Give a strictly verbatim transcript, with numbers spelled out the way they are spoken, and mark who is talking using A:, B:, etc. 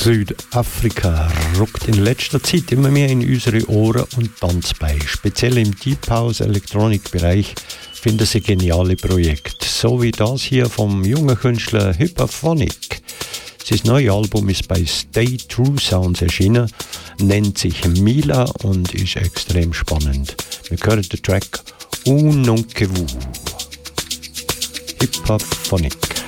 A: Südafrika rückt in letzter Zeit immer mehr in unsere Ohren und Tanz bei. Speziell im Deep House Electronic Bereich finden sie geniale Projekte. So wie das hier vom jungen Künstler Hyperphonic. Sein neues Album ist bei Stay True Sounds erschienen, nennt sich Mila und ist extrem spannend. Wir hören den Track Un Non Que Vous. Hyperphonic.